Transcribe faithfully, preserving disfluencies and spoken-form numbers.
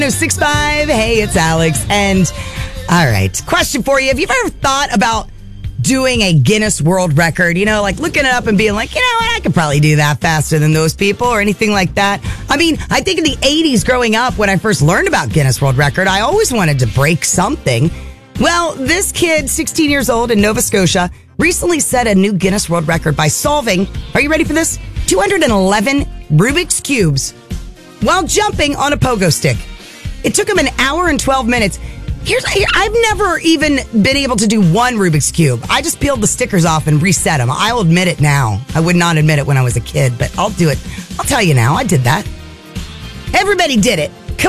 oh six five. Hey, it's Alex. And all right, question for you. Have you ever thought about doing a Guinness World Record? You know, like looking it up and being like, you know what, I could probably do that faster than those people or anything like that. I mean, I think in the eighties growing up when I first learned about Guinness World Record, I always wanted to break something. Well, this kid, sixteen years old in Nova Scotia, recently set a new Guinness World Record by solving, are you ready for this? two hundred eleven Rubik's Cubes while jumping on a pogo stick. It took him an hour and twelve minutes. Here's, here, I've never even been able to do one Rubik's Cube. I just peeled the stickers off and reset them. I'll admit it now. I would not admit it when I was a kid, but I'll do it. I'll tell you now, I did that. Everybody did it.